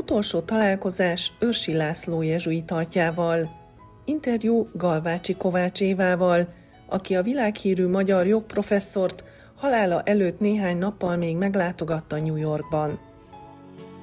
utolsó találkozás Őrsi László jezsuita atyával. Interjú Galvácsi Kovács Évával, aki a világhírű magyar jogprofesszort halála előtt néhány nappal még meglátogatta New Yorkban.